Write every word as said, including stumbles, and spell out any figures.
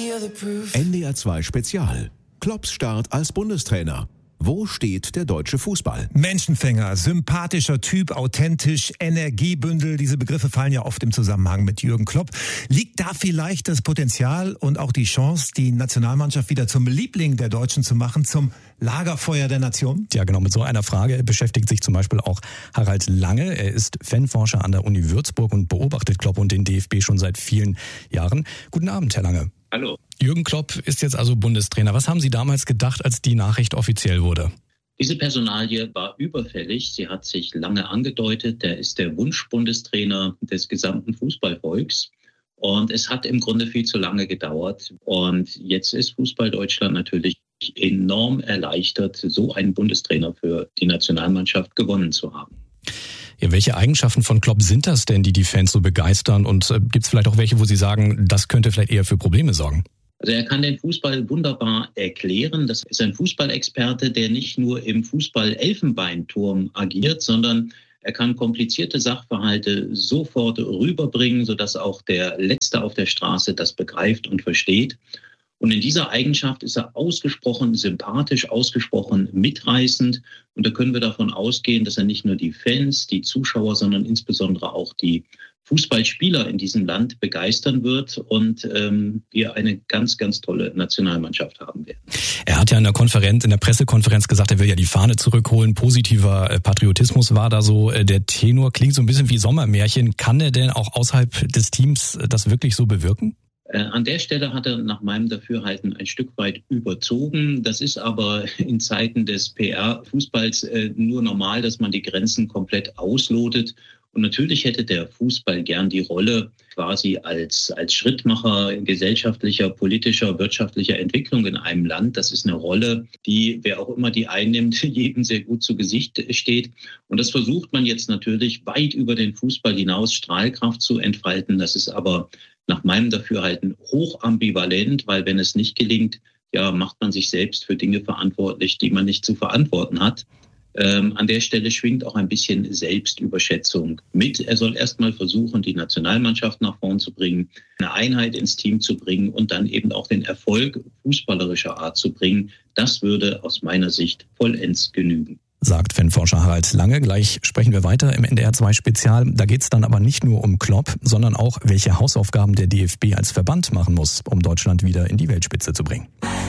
N D R zwei Spezial. Klopps Start als Bundestrainer. Wo steht der deutsche Fußball? Menschenfänger, sympathischer Typ, authentisch, Energiebündel. Diese Begriffe fallen ja oft im Zusammenhang mit Jürgen Klopp. Liegt da vielleicht das Potenzial und auch die Chance, die Nationalmannschaft wieder zum Liebling der Deutschen zu machen, zum Lagerfeuer der Nation? Ja, genau, mit so einer Frage beschäftigt sich zum Beispiel auch Harald Lange. Er ist Fanforscher an der Uni Würzburg und beobachtet Klopp und den D F B schon seit vielen Jahren. Guten Abend, Herr Lange. Hallo. Jürgen Klopp ist jetzt also Bundestrainer. Was haben Sie damals gedacht, als die Nachricht offiziell wurde? Diese Personalie war überfällig. Sie hat sich lange angedeutet. Der ist der Wunschbundestrainer des gesamten Fußballvolks. Und es hat im Grunde viel zu lange gedauert. Und jetzt ist Fußball Deutschland natürlich enorm erleichtert, so einen Bundestrainer für die Nationalmannschaft gewonnen zu haben. Ja, welche Eigenschaften von Klopp sind das denn, die die Fans so begeistern? Und äh, gibt es vielleicht auch welche, wo Sie sagen, das könnte vielleicht eher für Probleme sorgen? Also er kann den Fußball wunderbar erklären. Das ist ein Fußballexperte, der nicht nur im Fußball-Elfenbeinturm agiert, sondern er kann komplizierte Sachverhalte sofort rüberbringen, sodass auch der Letzte auf der Straße das begreift und versteht. Und in dieser Eigenschaft ist er ausgesprochen sympathisch, ausgesprochen mitreißend. Und da können wir davon ausgehen, dass er nicht nur die Fans, die Zuschauer, sondern insbesondere auch die Fußballspieler in diesem Land begeistern wird und ähm, wir eine ganz, ganz tolle Nationalmannschaft haben werden. Er hat ja in der Konferenz, in der Pressekonferenz gesagt, er will ja die Fahne zurückholen. Positiver Patriotismus war da so der Tenor. Klingt so ein bisschen wie Sommermärchen. Kann er denn auch außerhalb des Teams das wirklich so bewirken? An der Stelle hat er nach meinem Dafürhalten ein Stück weit überzogen. Das ist aber in Zeiten des P R-Fußballs nur normal, dass man die Grenzen komplett auslotet. Und natürlich hätte der Fußball gern die Rolle quasi als, als Schrittmacher gesellschaftlicher, politischer, wirtschaftlicher Entwicklung in einem Land. Das ist eine Rolle, die, wer auch immer die einnimmt, jedem sehr gut zu Gesicht steht. Und das versucht man jetzt natürlich weit über den Fußball hinaus Strahlkraft zu entfalten. Das ist aber nach meinem Dafürhalten hoch ambivalent, weil wenn es nicht gelingt, ja, macht man sich selbst für Dinge verantwortlich, die man nicht zu verantworten hat. Ähm, an der Stelle schwingt auch ein bisschen Selbstüberschätzung mit. Er soll erstmal versuchen, die Nationalmannschaft nach vorn zu bringen, eine Einheit ins Team zu bringen und dann eben auch den Erfolg fußballerischer Art zu bringen. Das würde aus meiner Sicht vollends genügen. Sagt Fanforscher Harald Lange. Gleich sprechen wir weiter im N D R zwei Spezial. Da geht es dann aber nicht nur um Klopp, sondern auch, welche Hausaufgaben der D F B als Verband machen muss, um Deutschland wieder in die Weltspitze zu bringen.